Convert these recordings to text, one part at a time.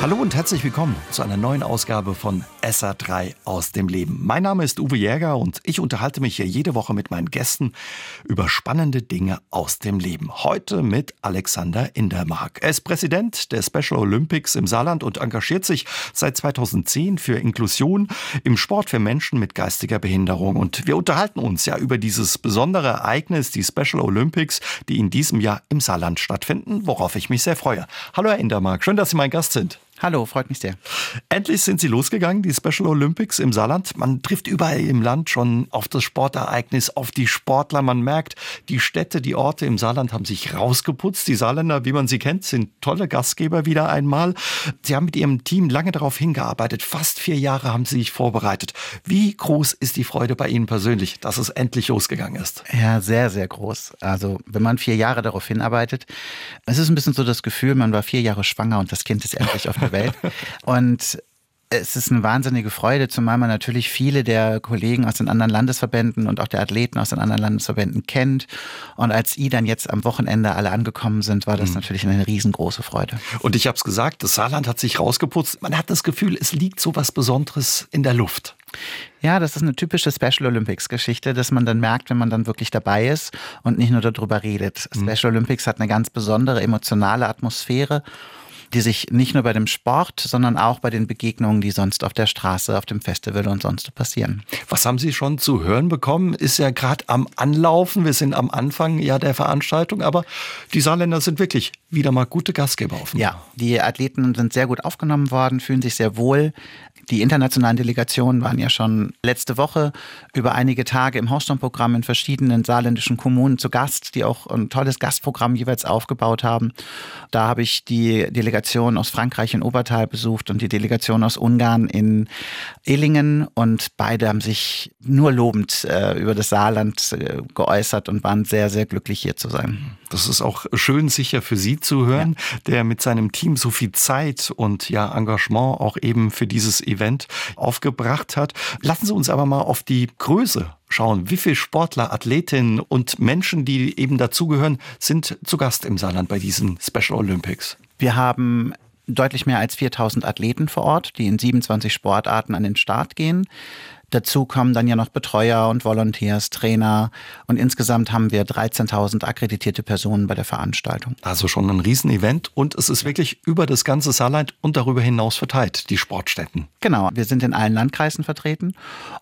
Hallo und herzlich willkommen zu einer neuen Ausgabe von SA3 aus dem Leben. Mein Name ist Uwe Jäger und ich unterhalte mich hier jede Woche mit meinen Gästen über spannende Dinge aus dem Leben. Heute mit Alexander Indermark. Er ist Präsident der Special Olympics im Saarland und engagiert sich seit 2010 für Inklusion im Sport für Menschen mit geistiger Behinderung. Und wir unterhalten uns ja über dieses besondere Ereignis, die Special Olympics, die in diesem Jahr im Saarland stattfinden, worauf ich mich sehr freue. Hallo Herr Indermark, schön, dass Sie mein Gast sind. Hallo, freut mich sehr. Endlich sind sie losgegangen, die Special Olympics im Saarland. Man trifft überall im Land schon auf das Sportereignis, auf die Sportler. Man merkt, die Städte, die Orte im Saarland haben sich rausgeputzt. Die Saarländer, wie man sie kennt, sind tolle Gastgeber wieder einmal. Sie haben mit ihrem Team lange darauf hingearbeitet. Fast 4 Jahre haben sie sich vorbereitet. Wie groß ist die Freude bei Ihnen persönlich, dass es endlich losgegangen ist? Ja, sehr, sehr groß. Also wenn man 4 Jahre darauf hinarbeitet, es ist ein bisschen so das Gefühl, man war 4 Jahre schwanger und das Kind ist endlich auf der Welt. Und es ist eine wahnsinnige Freude, zumal man natürlich viele der Kollegen aus den anderen Landesverbänden und auch der Athleten aus den anderen Landesverbänden kennt. Und als die dann jetzt am Wochenende alle angekommen sind, war das natürlich eine riesengroße Freude. Und ich habe es gesagt, das Saarland hat sich rausgeputzt. Man hat das Gefühl, es liegt so was Besonderes in der Luft. Ja, das ist eine typische Special Olympics Geschichte, dass man dann merkt, wenn man dann wirklich dabei ist und nicht nur darüber redet. Special Olympics hat eine ganz besondere emotionale Atmosphäre, die sich nicht nur bei dem Sport, sondern auch bei den Begegnungen, die sonst auf der Straße, auf dem Festival und sonst passieren. Was haben Sie schon zu hören bekommen? Ist ja gerade am Anlaufen. Wir sind am Anfang ja der Veranstaltung, aber die Saarländer sind wirklich wieder mal gute Gastgeber offenbar. Ja, die Athleten sind sehr gut aufgenommen worden, fühlen sich sehr wohl. Die internationalen Delegationen waren ja schon letzte Woche über einige Tage im Hausstammprogramm in verschiedenen saarländischen Kommunen zu Gast, die auch ein tolles Gastprogramm jeweils aufgebaut haben. Da habe ich die Delegation aus Frankreich in Obertal besucht und die Delegation aus Ungarn in Illingen und beide haben sich nur lobend über das Saarland geäußert und waren sehr, sehr glücklich, hier zu sein. Das ist auch schön sicher für Sie zu hören, der mit seinem Team so viel Zeit und ja Engagement auch eben für dieses Event aufgebracht hat. Lassen Sie uns aber mal auf die Größe schauen. Wie viele Sportler, Athletinnen und Menschen, die eben dazugehören, sind zu Gast im Saarland bei diesen Special Olympics? Wir haben deutlich mehr als 4.000 Athleten vor Ort, die in 27 Sportarten an den Start gehen. Dazu kommen dann ja noch Betreuer und Volunteers, Trainer und insgesamt haben wir 13.000 akkreditierte Personen bei der Veranstaltung. Also schon ein Riesenevent und es ist wirklich über das ganze Saarland und darüber hinaus verteilt, die Sportstätten. Genau, wir sind in allen Landkreisen vertreten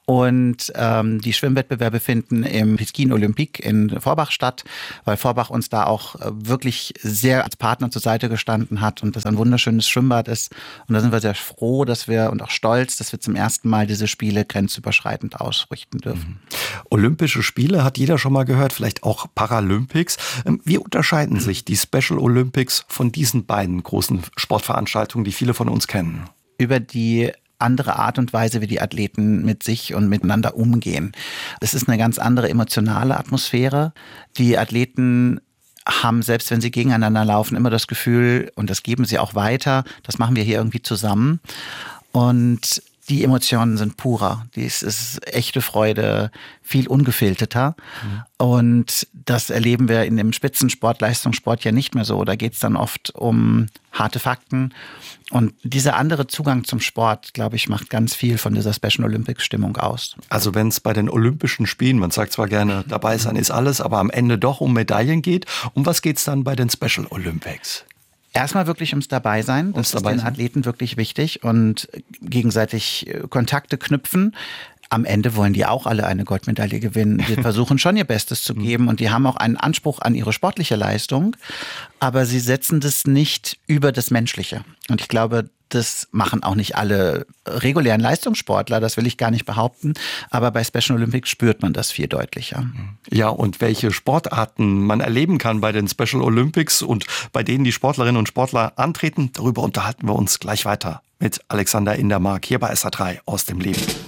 und die Schwimmwettbewerbe finden im Piscine Olympique in Forbach statt, weil Forbach uns da auch wirklich sehr als Partner zur Seite gestanden hat und das ein wunderschönes Schwimmbad ist. Und da sind wir sehr froh, dass wir und auch stolz, dass wir zum ersten Mal diese Spiele grenzüberschreitend ausrichten dürfen. Olympische Spiele hat jeder schon mal gehört, vielleicht auch Paralympics. Wie unterscheiden sich die Special Olympics von diesen beiden großen Sportveranstaltungen, die viele von uns kennen? Über die andere Art und Weise, wie die Athleten mit sich und miteinander umgehen. Es ist eine ganz andere emotionale Atmosphäre. Die Athleten haben, selbst wenn sie gegeneinander laufen, immer das Gefühl, und das geben sie auch weiter, das machen wir hier irgendwie zusammen. Und die Emotionen sind purer. Dies ist echte Freude, viel ungefilterter. Und das erleben wir in dem Spitzensport, Leistungssport ja nicht mehr so. Da geht es dann oft um harte Fakten. Und dieser andere Zugang zum Sport, glaube ich, macht ganz viel von dieser Special Olympics Stimmung aus. Also wenn es bei den Olympischen Spielen, man sagt zwar gerne, dabei sein ist alles, aber am Ende doch um Medaillen geht. Um was geht es dann bei den Special Olympics? Erstmal wirklich ums Dabeisein. Das ist den Athleten wirklich wichtig und gegenseitig Kontakte knüpfen. Am Ende wollen die auch alle eine Goldmedaille gewinnen. Die versuchen schon ihr Bestes zu geben und die haben auch einen Anspruch an ihre sportliche Leistung, aber sie setzen das nicht über das Menschliche. Und ich glaube, das machen auch nicht alle regulären Leistungssportler, das will ich gar nicht behaupten. Aber bei Special Olympics spürt man das viel deutlicher. Ja, und welche Sportarten man erleben kann bei den Special Olympics und bei denen die Sportlerinnen und Sportler antreten, darüber unterhalten wir uns gleich weiter mit Alexander Indermark hier bei SA3 aus dem Leben.